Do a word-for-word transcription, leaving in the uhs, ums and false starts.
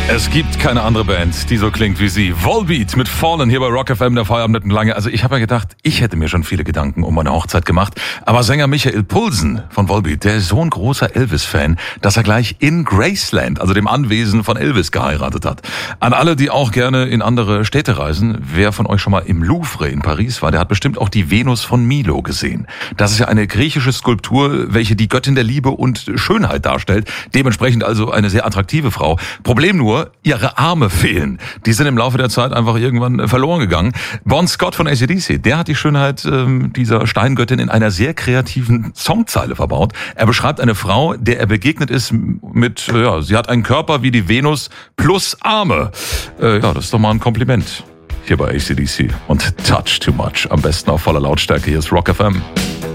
Es gibt keine andere Band, die so klingt wie sie. Volbeat mit Fallen hier bei Rock F M, der Feierabend nicht lange. Also ich habe ja gedacht, ich hätte mir schon viele Gedanken um meine Hochzeit gemacht. Aber Sänger Michael Poulsen von Volbeat, der ist so ein großer Elvis-Fan, dass er gleich in Graceland, also dem Anwesen von Elvis, geheiratet hat. An alle, die auch gerne in andere Städte reisen, wer von euch schon mal im Louvre in Paris war, der hat bestimmt auch die Venus von Milo gesehen. Das ist ja eine griechische Skulptur, welche die Göttin der Liebe und Schönheit darstellt. Dementsprechend also eine sehr attraktive Frau. Problem nur, ihre Arme fehlen. Die sind im Laufe der Zeit einfach irgendwann verloren gegangen. Bon Scott von A C D C, der hat die Schönheit ähm, dieser Steingöttin in einer sehr kreativen Songzeile verbaut. Er beschreibt eine Frau, der er begegnet ist mit, ja, sie hat einen Körper wie die Venus plus Arme. Äh, ja, das ist doch mal ein Kompliment hier bei A C D C. Und Touch Too Much, am besten auf voller Lautstärke. Hier ist Rock F M.